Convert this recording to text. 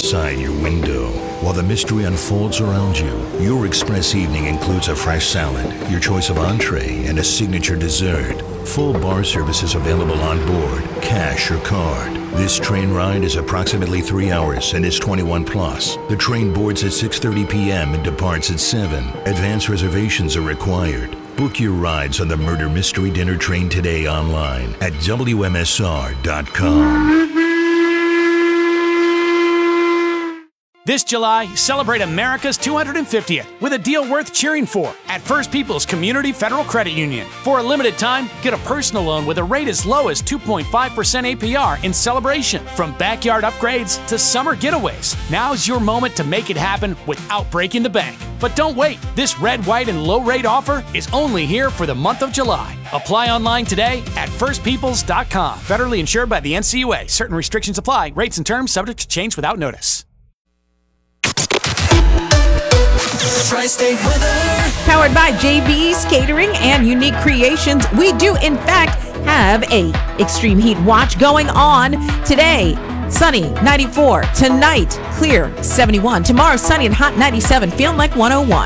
outside your window. While the mystery unfolds around you, your express evening includes a fresh salad, your choice of entree, and a signature dessert. Full bar service is available on board, cash or card. This train ride is approximately 3 hours and is 21 plus. The train boards at 6:30 p.m. and departs at 7. Advance reservations are required. Book your rides on the Murder Mystery Dinner Train today online at WMSR.com. This July, celebrate America's 250th with a deal worth cheering for at First People's Community Federal Credit Union. For a limited time, get a personal loan with a rate as low as 2.5% APR in celebration. From backyard upgrades to summer getaways, now's your moment to make it happen without breaking the bank. But don't wait. This red, white, and low-rate offer is only here for the month of July. Apply online today at firstpeoples.com. Federally insured by the NCUA. Certain restrictions apply. Rates and terms subject to change without notice. Tri-State weather. Powered by JB's Catering and Unique Creations. We do, in fact, have a extreme heat watch going on today. Sunny, 94. Tonight, clear, 71. Tomorrow, sunny and hot, 97. Feeling like 101.